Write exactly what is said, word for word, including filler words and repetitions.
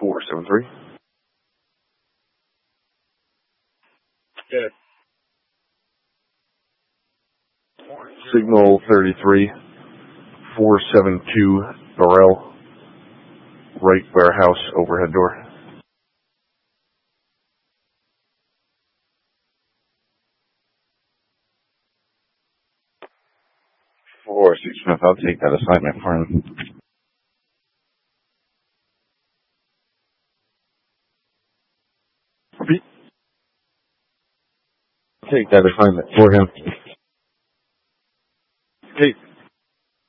four seven three. Good. Signal thirty-three, four seven two, Burrell, right warehouse, overhead door. four six Smith, I'll take that assignment for him. Repeat. Take that assignment for him.